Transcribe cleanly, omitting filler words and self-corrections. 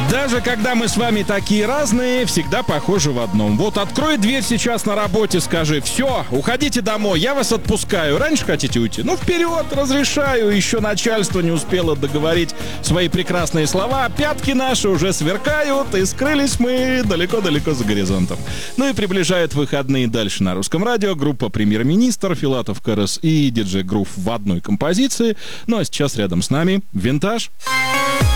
Даже когда мы с вами такие разные, всегда похожи в одном. Вот открой дверь сейчас на работе, скажи: все, уходите домой, я вас отпускаю. Раньше хотите уйти? Ну, вперед, разрешаю. Еще начальство не успело договорить свои прекрасные слова. Пятки наши уже сверкают, и скрылись мы далеко-далеко за горизонтом. Ну и приближают выходные дальше на Русском радио. Группа «Премьер-министр», Филатов, Карас и диджей Грув в одной композиции. Ну а сейчас рядом с нами «Винтаж».